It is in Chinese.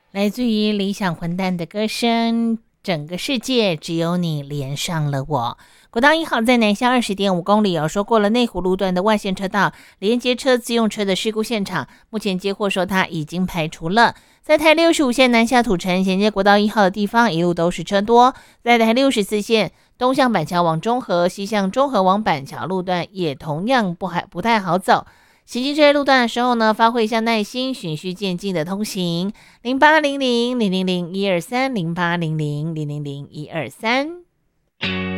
来自于理想混蛋的歌声，整个世界只有你连上了我。国道1号在南下20.5公里说过了内湖路段的外线车道连接车自用车的事故现场，目前接获说它已经排除了。在台65线南下土城衔接国道1号的地方，一路都是车多。在台64线东向板桥往中和，西向中和往板桥路段也同样不太好走。行经这些路段的时候呢，发挥一下耐心，循序渐进的通行。0800000123，0800000123。